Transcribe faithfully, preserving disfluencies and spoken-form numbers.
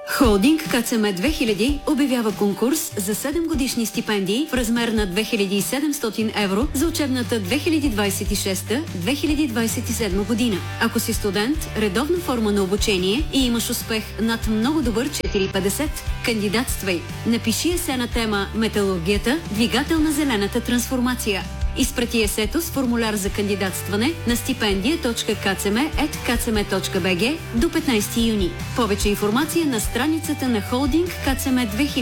Холдинг КЦМ две хиляди обявява конкурс за седем годишни стипендии в размер на две хиляди и седемстотин евро за учебната две хиляди двадесет и шеста - две хиляди двадесет и седма година. Ако си студент, редовна форма на обучение и имаш успех над много добър четири петдесет, кандидатствай. Напиши есе на тема "Металургията, двигател на зелената трансформация". Изпрати есето с формуляр за кандидатстване на стипендия точка к ц м ет к ц м точка б г до петнадесети юни. Повече информация на страницата на Холдинг КЦМ две хиляди.